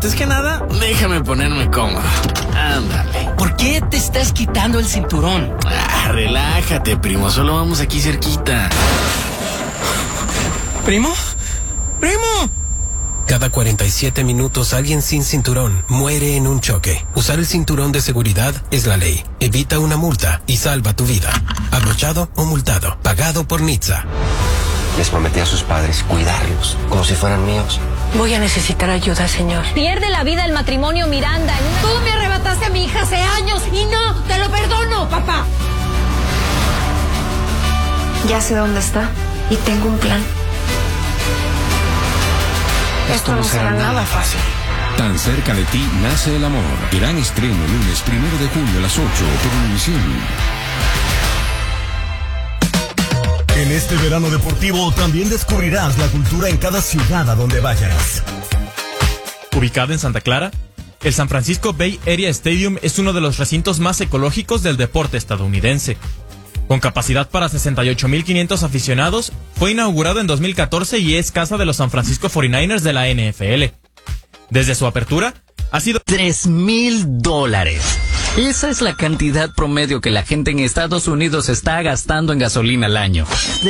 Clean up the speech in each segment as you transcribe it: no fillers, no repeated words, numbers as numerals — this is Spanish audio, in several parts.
antes que nada, déjame ponerme cómodo. Ándale. ¿Por qué te estás quitando el cinturón? Relájate, primo. Solo vamos aquí cerquita. ¿Primo? ¡Primo! Cada 47 minutos alguien sin cinturón muere en un choque. Usar el cinturón de seguridad es la ley. Evita una multa y salva tu vida. Abrochado o multado. Pagado por NHTSA. Les prometí a sus padres cuidarlos, como si fueran míos. Voy a necesitar ayuda, señor. Pierde la vida el matrimonio Miranda en una... Tú me arrebataste a mi hija hace años y no te lo perdono, papá. Ya sé dónde está y tengo un plan. Esto no será nada fácil. Tan cerca de ti nace el amor. Gran estreno lunes 1 de junio a las 8 por Univisión. En este verano deportivo también descubrirás la cultura en cada ciudad a donde vayas. Ubicado en Santa Clara, el San Francisco Bay Area Stadium es uno de los recintos más ecológicos del deporte estadounidense. Con capacidad para 68,500 aficionados, fue inaugurado en 2014 y es casa de los San Francisco 49ers de la NFL. Desde su apertura, ha sido $3,000. Esa es la cantidad promedio que la gente en Estados Unidos está gastando en gasolina al año.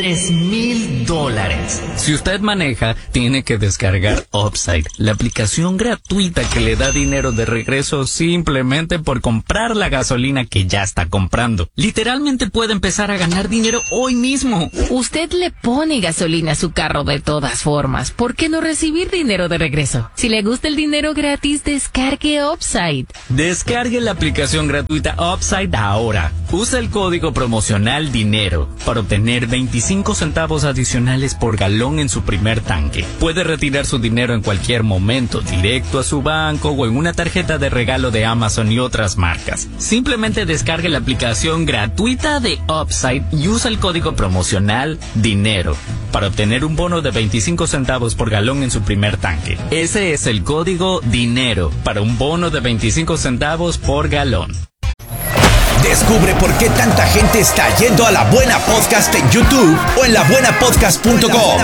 $3,000. Si usted maneja, tiene que descargar Upside, la aplicación gratuita que le da dinero de regreso simplemente por comprar la gasolina que ya está comprando. Literalmente puede empezar a ganar dinero hoy mismo. Usted le pone gasolina a su carro de todas formas. ¿Por qué no recibir dinero de regreso? Si le gusta el dinero gratis, descargue Upside. Descargue la aplicación gratuita Upside ahora. Usa el código promocional DINERO para obtener 25 centavos adicionales por galón en su primer tanque. Puede retirar su dinero en cualquier momento, directo a su banco o en una tarjeta de regalo de Amazon y otras marcas. Simplemente descargue la aplicación gratuita de Upside y usa el código promocional DINERO para obtener un bono de 25 centavos por galón en su primer tanque. Ese es el código DINERO para un bono de 25 centavos por galón. Descubre por qué tanta gente está yendo a La Buena Podcast en YouTube o en labuenapodcast.com.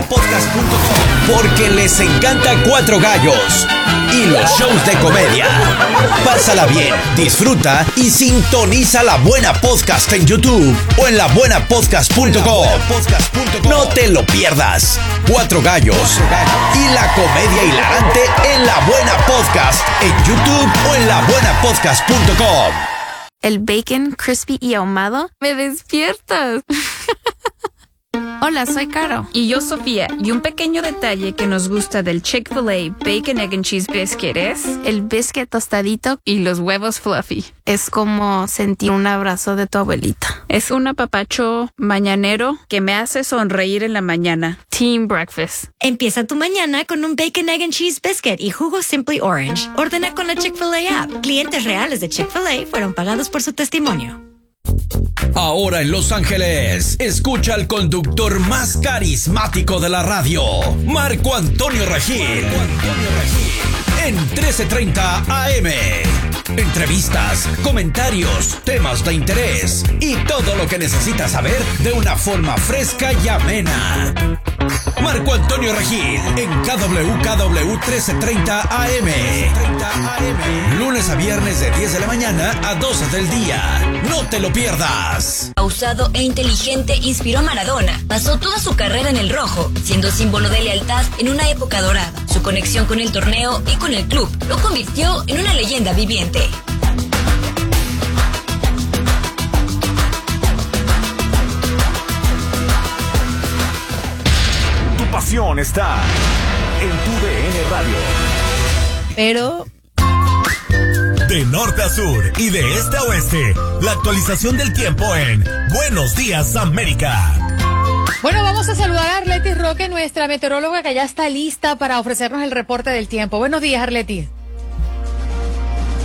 Porque les encanta Cuatro Gallos y los shows de comedia. Pásala bien, disfruta y sintoniza La Buena Podcast en YouTube o en labuenapodcast.com. No te lo pierdas. Cuatro Gallos y la comedia hilarante en La Buena Podcast en YouTube o en labuenapodcast.com. El bacon crispy y ahumado me despiertas. Hola, soy Caro. Y yo, Sofía. Y un pequeño detalle que nos gusta del Chick-fil-A Bacon, Egg and Cheese Biscuit es el biscuit tostadito y los huevos fluffy. Es como sentir un abrazo de tu abuelita. Es un apapacho mañanero que me hace sonreír en la mañana. Team breakfast. Empieza tu mañana con un Bacon, Egg and Cheese Biscuit y jugo Simply Orange. Ordena con la Chick-fil-A app. Clientes reales de Chick-fil-A fueron pagados por su testimonio. Ahora en Los Ángeles, escucha al conductor más carismático de la radio, Marco Antonio Regil. En 1330 AM. Entrevistas, comentarios, temas de interés y todo lo que necesitas saber de una forma fresca y amena. Marco Antonio Regil en KWKW 1330 AM. Lunes a viernes de 10 de la mañana a 12 del día. No te lo pierdas. Pausado e inteligente inspiró a Maradona. Pasó toda su carrera en el rojo, siendo símbolo de lealtad en una época dorada. Su conexión con el torneo y con el club lo convirtió en una leyenda viviente. Tu pasión está en tu DN Radio. Pero... De norte a sur y de este a oeste, la actualización del tiempo en Buenos Días América. Bueno, vamos a saludar a Arleti Roque, nuestra meteoróloga que ya está lista para ofrecernos el reporte del tiempo. Buenos días, Arleti.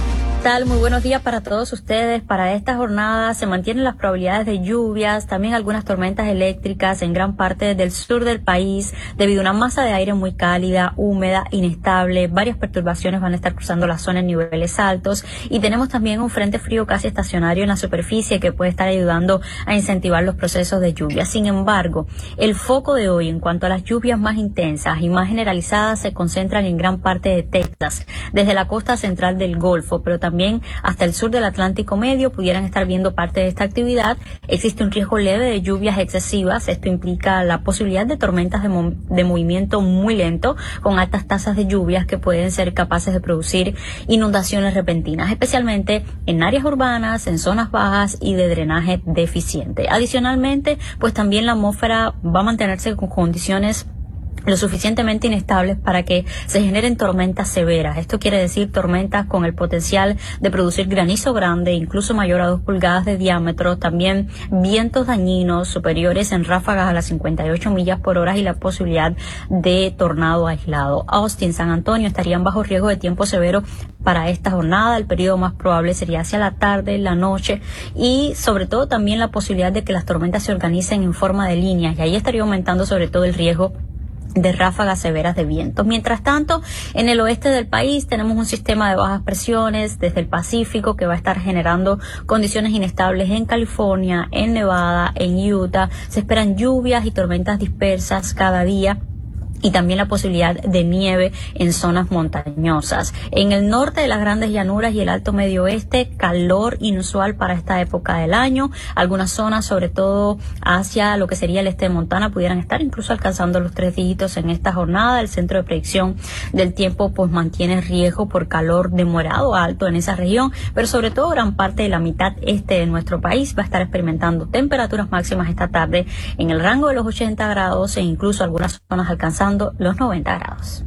tal? Muy buenos días para todos ustedes. Para esta jornada se mantienen las probabilidades de lluvias, también algunas tormentas eléctricas en gran parte del sur del país debido a una masa de aire muy cálida, húmeda, inestable. Varias perturbaciones van a estar cruzando la zona en niveles altos y tenemos también un frente frío casi estacionario en la superficie que puede estar ayudando a incentivar los procesos de lluvia. Sin embargo, el foco de hoy en cuanto a las lluvias más intensas y más generalizadas se concentran en gran parte de Texas, desde la costa central del Golfo, pero también hasta el sur del Atlántico Medio pudieran estar viendo parte de esta actividad. Existe un riesgo leve de lluvias excesivas. Esto implica la posibilidad de tormentas de movimiento muy lento con altas tasas de lluvias que pueden ser capaces de producir inundaciones repentinas, especialmente en áreas urbanas, en zonas bajas y de drenaje deficiente. Adicionalmente, pues también la atmósfera va a mantenerse con condiciones lo suficientemente inestables para que se generen tormentas severas. Esto quiere decir tormentas con el potencial de producir granizo grande, incluso mayor a 2 pulgadas de diámetro, también vientos dañinos superiores en ráfagas a las 58 millas por hora y la posibilidad de tornado aislado. Austin, San Antonio estarían bajo riesgo de tiempo severo para esta jornada. El periodo más probable sería hacia la tarde, la noche y sobre todo también la posibilidad de que las tormentas se organicen en forma de líneas y ahí estaría aumentando sobre todo el riesgo de ráfagas severas de vientos. Mientras tanto, en el oeste del país tenemos un sistema de bajas presiones desde el Pacífico que va a estar generando condiciones inestables en California, en Nevada, en Utah. Se esperan lluvias y tormentas dispersas cada día y también la posibilidad de nieve en zonas montañosas. En el norte de las grandes llanuras y el alto medio oeste, calor inusual para esta época del año. Algunas zonas, sobre todo hacia lo que sería el este de Montana, pudieran estar incluso alcanzando los 3 dígitos en esta jornada. El Centro de Predicción del Tiempo pues mantiene riesgo por calor de moderado a alto en esa región, pero sobre todo gran parte de la mitad este de nuestro país va a estar experimentando temperaturas máximas esta tarde en el rango de los 80 grados e incluso algunas zonas alcanzando los 90 grados.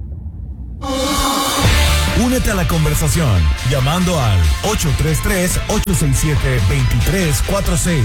Únete a la conversación llamando al 833-867-2346.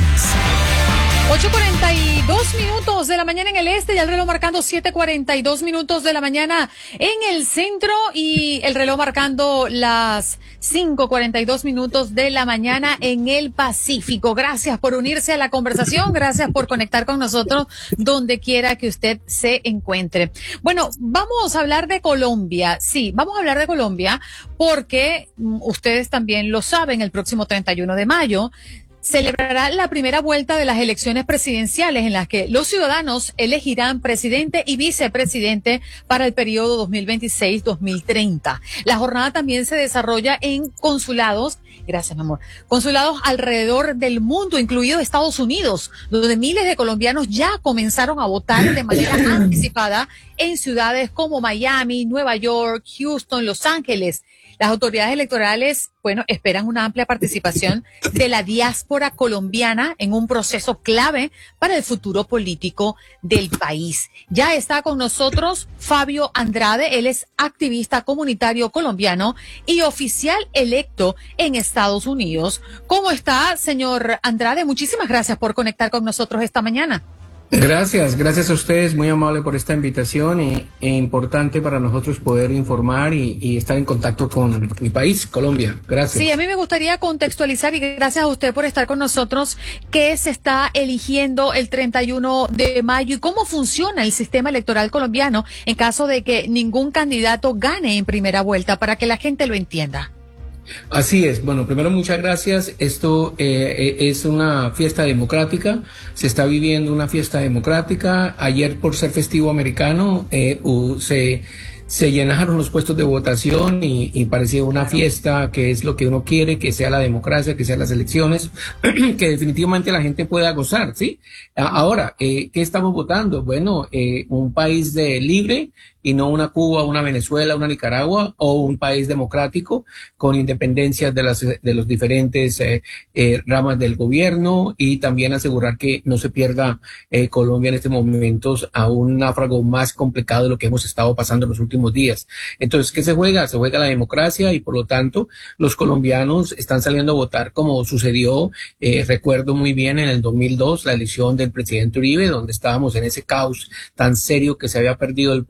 8:42 minutos de la mañana en el este y el reloj marcando 7:42 minutos de la mañana en el centro y el reloj marcando las 5:42 minutos de la mañana en el Pacífico. Gracias por unirse a la conversación, gracias por conectar con nosotros donde quiera que usted se encuentre. Bueno, vamos a hablar de Colombia. Sí, vamos a hablar de Colombia porque ustedes también lo saben, el próximo 31 de mayo celebrará la primera vuelta de las elecciones presidenciales en las que los ciudadanos elegirán presidente y vicepresidente para el periodo 2026-2030. La jornada también se desarrolla en consulados, gracias mi amor, consulados alrededor del mundo, incluido Estados Unidos, donde miles de colombianos ya comenzaron a votar de manera anticipada en ciudades como Miami, Nueva York, Houston, Los Ángeles. Las autoridades electorales, esperan una amplia participación de la diáspora colombiana en un proceso clave para el futuro político del país. Ya está con nosotros Fabio Andrade, él es activista comunitario colombiano y oficial electo en Estados Unidos. ¿Cómo está, señor Andrade? Muchísimas gracias por conectar con nosotros esta mañana. Gracias a ustedes, muy amable por esta invitación e importante para nosotros poder informar y estar en contacto con mi país, Colombia. Gracias. Sí, a mí me gustaría contextualizar y gracias a usted por estar con nosotros, qué se está eligiendo el 31 de mayo y cómo funciona el sistema electoral colombiano en caso de que ningún candidato gane en primera vuelta, para que la gente lo entienda. Así es. Bueno, primero muchas gracias. Esto es una fiesta democrática. Se está viviendo una fiesta democrática. Ayer, por ser festivo americano, se llenaron los puestos de votación y parecía una fiesta, que es lo que uno quiere, que sea la democracia, que sean las elecciones, que definitivamente la gente pueda gozar, ¿sí? Ahora, ¿qué estamos votando? Bueno, un país libre y no una Cuba, una Venezuela, una Nicaragua o un país democrático con independencias de los diferentes ramas del gobierno, y también asegurar que no se pierda Colombia en estos momentos a un náufrago más complicado de lo que hemos estado pasando en los últimos días. Entonces, ¿qué se juega? Se juega la democracia y por lo tanto los colombianos están saliendo a votar como sucedió, recuerdo muy bien en el 2002, la elección del presidente Uribe, donde estábamos en ese caos tan serio que se había perdido el país,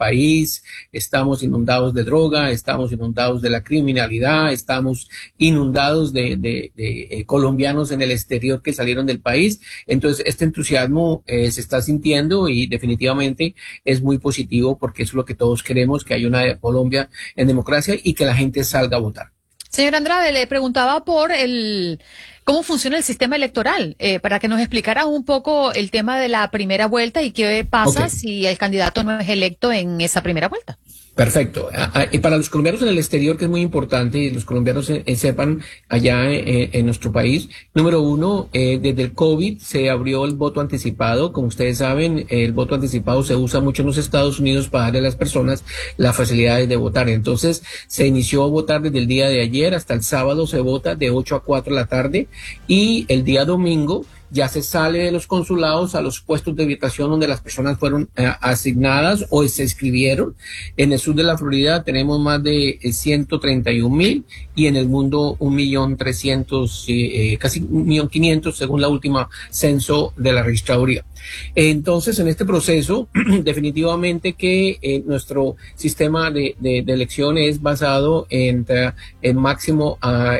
país, estamos inundados de droga, estamos inundados de la criminalidad, estamos inundados de colombianos en el exterior que salieron del país. Entonces, este entusiasmo se está sintiendo y definitivamente es muy positivo porque eso es lo que todos queremos, que haya una Colombia en democracia y que la gente salga a votar. Señor Andrade, le preguntaba por cómo funciona el sistema electoral, para que nos explicara un poco el tema de la primera vuelta y qué pasa si el candidato no es electo en esa primera vuelta. Perfecto. Y para los colombianos en el exterior, que es muy importante, y los colombianos sepan allá en nuestro país, número uno, desde el COVID se abrió el voto anticipado. Como ustedes saben, el voto anticipado se usa mucho en los Estados Unidos para darle a las personas las facilidades de votar. Entonces, se inició a votar desde el día de ayer hasta el sábado, se vota de 8 a 4 de la tarde, y el día domingo ya se sale de los consulados a los puestos de votación donde las personas fueron asignadas o se inscribieron. En el sur de la Florida tenemos más de 131,000 y en el mundo 1.300.000, casi 1.500.000 según la última censo de la registraduría. Entonces, en este proceso, definitivamente que nuestro sistema de elección es basado en máximo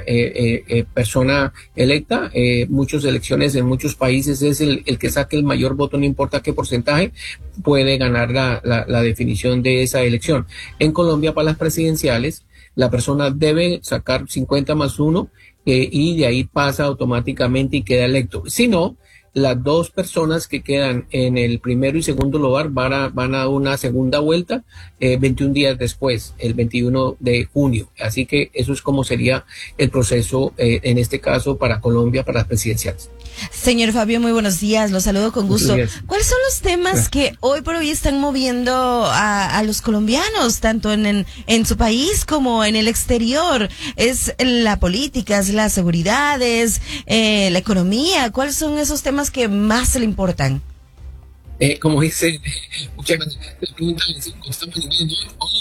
persona electa. Muchas elecciones en muchos países es el que saque el mayor voto, no importa qué porcentaje, puede ganar la definición de esa elección. En Colombia, para las presidenciales, la persona debe sacar 50 más 1 y de ahí pasa automáticamente y queda electo. Si no, las dos personas que quedan en el primero y segundo lugar van a una segunda vuelta 21 días después, el 21 de junio. Así que eso es como sería el proceso en este caso para Colombia, para las presidenciales. Señor Fabio, muy buenos días, los saludo con gusto. ¿Cuáles son los temas que hoy por hoy están moviendo a los colombianos, tanto en su país como en el exterior? ¿Es la política, es la seguridad, es la economía? ¿Cuáles son esos temas que más le importan? Como dice, muchas veces la pregunta es, estamos viviendo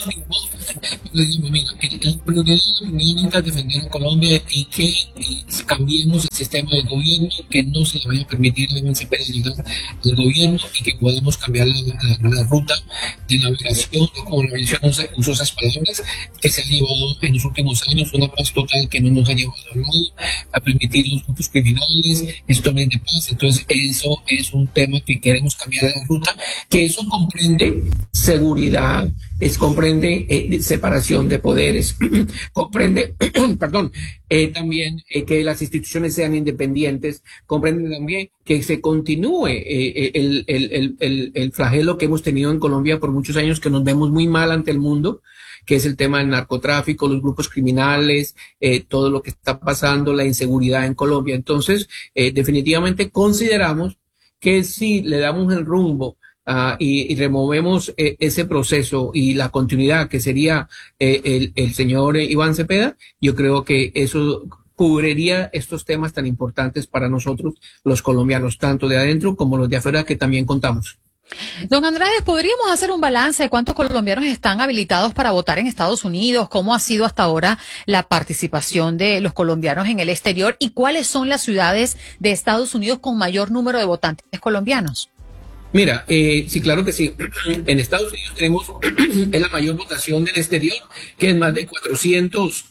les digo, mira, la prioridad es defender a Colombia y que cambiemos el sistema de gobierno, que no se le vaya a permitir a Iván Cepeda llegar al gobierno y que podamos cambiar la ruta de navegación, como la mención uso esas palabras, que se ha llevado en los últimos años, una paz total que no nos ha llevado a nada, a permitir los grupos criminales, esto no es de paz. Entonces eso es un tema que queremos cambiar la ruta, que eso comprende seguridad, comprende separación de poderes, comprende, también que las instituciones sean independientes, comprende también que se continúe el flagelo que hemos tenido en Colombia por muchos años, que nos vemos muy mal ante el mundo, que es el tema del narcotráfico, los grupos criminales, todo lo que está pasando, la inseguridad en Colombia. Entonces, definitivamente consideramos que si le damos el rumbo y removemos ese proceso y la continuidad que sería el señor Iván Cepeda, yo creo que eso cubriría estos temas tan importantes para nosotros, los colombianos, tanto de adentro como los de afuera, que también contamos. Don Andrade, ¿podríamos hacer un balance de cuántos colombianos están habilitados para votar en Estados Unidos? ¿Cómo ha sido hasta ahora la participación de los colombianos en el exterior? ¿Y cuáles son las ciudades de Estados Unidos con mayor número de votantes colombianos? Mira, sí, claro que sí. En Estados Unidos tenemos es la mayor votación del exterior, que es más de 400.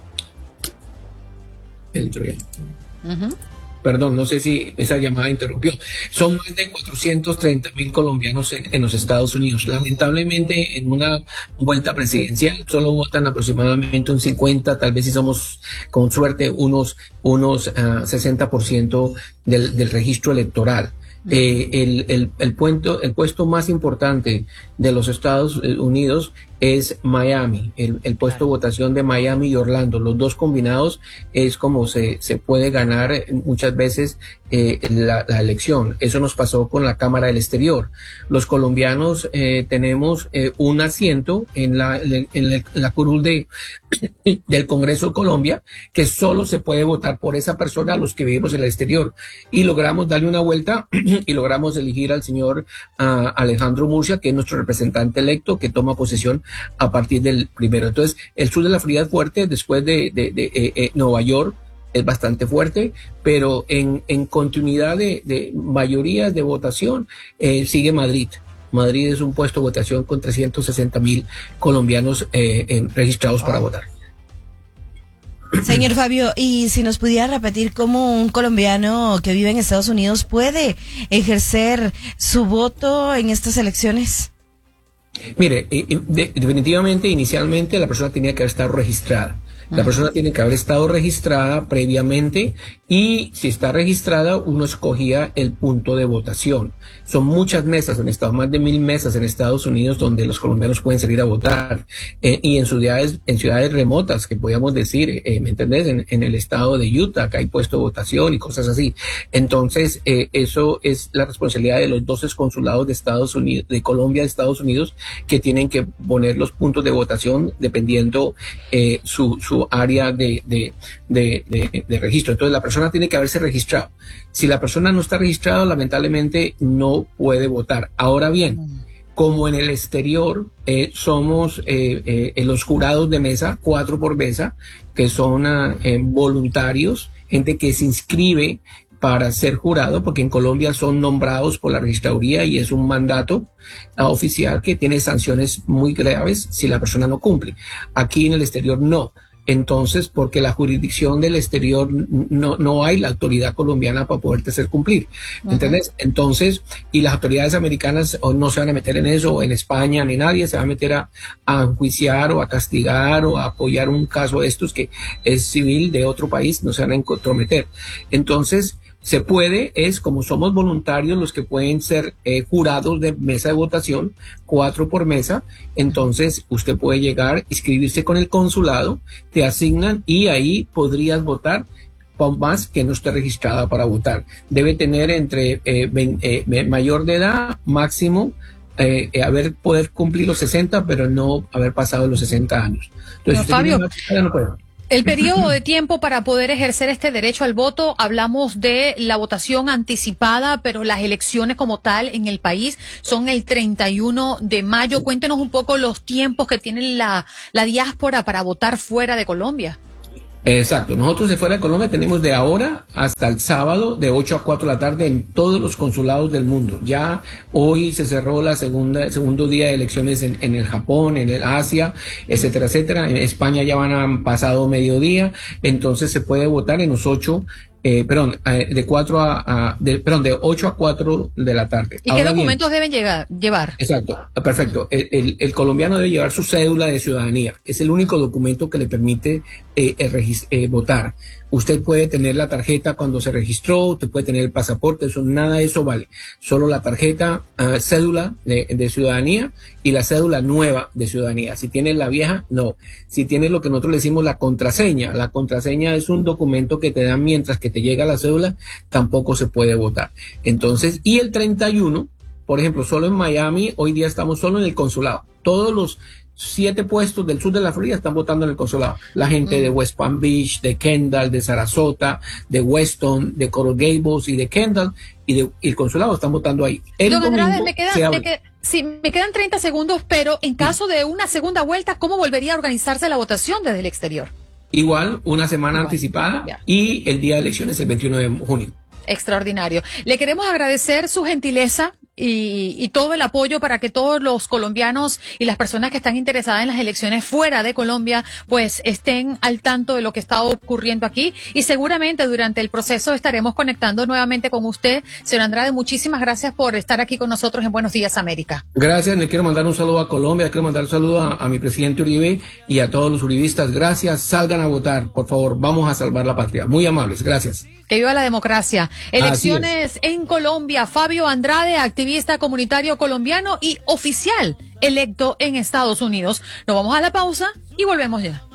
Perdón, no sé si esa llamada interrumpió. Son más de 430,000 colombianos en los Estados Unidos. Lamentablemente, en una vuelta presidencial solo votan aproximadamente un 50, tal vez si somos con suerte unos 60% del registro electoral. El puesto más importante de los Estados Unidos es Miami, el puesto de votación de Miami y Orlando. Los dos combinados es como se puede ganar muchas veces la elección. Eso nos pasó con la Cámara del Exterior. Los colombianos tenemos un asiento en la curul del Congreso de Colombia, que solo se puede votar por esa persona a los que vivimos en el exterior. Y logramos darle una vuelta y logramos elegir al señor Alejandro Murcia, que es nuestro representante electo, que toma posesión a partir del primero. Entonces, el sur de la Florida es fuerte, después de Nueva York es bastante fuerte, pero en continuidad de mayorías de votación sigue Madrid. Madrid es un puesto de votación con 360,000 colombianos registrados para votar. Señor Fabio, y si nos pudiera repetir cómo un colombiano que vive en Estados Unidos puede ejercer su voto en estas elecciones. Mire, definitivamente, inicialmente la persona tenía que haber estado registrada. La persona tiene que haber estado registrada previamente y si está registrada uno escogía el punto de votación. Son muchas mesas en Estados, más de 1,000 mesas en Estados Unidos donde los colombianos pueden salir a votar y en ciudades remotas que podríamos decir, ¿me entendés? En el estado de Utah que hay puesto de votación y cosas así. Entonces eso es la responsabilidad de los 12 consulados de Estados Unidos, de Colombia, de Estados Unidos, que tienen que poner los puntos de votación dependiendo su área de registro. Entonces la persona tiene que haberse registrado. Si la persona no está registrada, lamentablemente no puede votar. Ahora bien, como en el exterior somos los jurados de mesa, 4 por mesa, que son voluntarios, gente que se inscribe para ser jurado, porque en Colombia son nombrados por la registraduría y es un mandato oficial que tiene sanciones muy graves si la persona no cumple. Aquí en el exterior no. Entonces, porque la jurisdicción del exterior no hay la autoridad colombiana para poderte hacer cumplir, ¿entendés? Entonces, y las autoridades americanas no se van a meter en eso, o en España, ni nadie se va a meter a enjuiciar o a castigar o a apoyar un caso de estos que es civil de otro país, no se van a entrometer. Entonces, se puede, es como somos voluntarios los que pueden ser jurados de mesa de votación, 4 por mesa, entonces usted puede llegar, inscribirse con el consulado, te asignan y ahí podrías votar por más que no esté registrada para votar. Debe tener entre mayor de edad, máximo, poder cumplir los 60, pero no haber pasado los 60 años. Entonces, Fabio, no puede. El periodo de tiempo para poder ejercer este derecho al voto, hablamos de la votación anticipada, pero las elecciones como tal en el país son el 31 de mayo. Cuéntenos un poco los tiempos que tiene la diáspora para votar fuera de Colombia. Exacto. Nosotros de fuera de Colombia tenemos de ahora hasta el sábado de 8 a 4 de la tarde en todos los consulados del mundo. Ya hoy se cerró el segundo día de elecciones en el Japón, en el Asia, etcétera, etcétera. En España ya han pasado mediodía, entonces se puede votar en los 8 de 8 a 4 de la tarde. ¿Y qué documentos deben llevar? Exacto, perfecto. El colombiano debe llevar su cédula de ciudadanía. Es el único documento que le permite votar. Usted puede tener la tarjeta cuando se registró, usted puede tener el pasaporte, nada de eso vale. Solo la tarjeta, cédula de ciudadanía y la cédula nueva de ciudadanía. Si tiene la vieja, no. Si tiene lo que nosotros le decimos la contraseña es un documento que te dan mientras que te llega la cédula, tampoco se puede votar. Entonces, y el 31, por ejemplo, solo en Miami, hoy día estamos solo en el consulado. Todos los 7 puestos del sur de la Florida están votando en el consulado. La gente de West Palm Beach, de Kendall, de Sarasota, de Weston, de Coral Gables y de Kendall y el consulado están votando ahí. Don Andrade, me quedan 30 segundos, pero en caso de una segunda vuelta, ¿cómo volvería a organizarse la votación desde el exterior? Igual, una semana anticipada y el día de elecciones el 21 de junio. Extraordinario. Le queremos agradecer su gentileza y todo el apoyo para que todos los colombianos y las personas que están interesadas en las elecciones fuera de Colombia pues estén al tanto de lo que está ocurriendo aquí y seguramente durante el proceso estaremos conectando nuevamente con usted. Señor Andrade, muchísimas gracias por estar aquí con nosotros en Buenos Días América. Gracias, le quiero mandar un saludo a Colombia, quiero mandar un saludo a mi presidente Uribe y a todos los uribistas. Gracias, salgan a votar, por favor, vamos a salvar la patria. Muy amables, gracias. Que viva la democracia. Elecciones en Colombia. Fabio Andrade, activista comunitario colombiano y oficial electo en Estados Unidos. Nos vamos a la pausa y volvemos ya.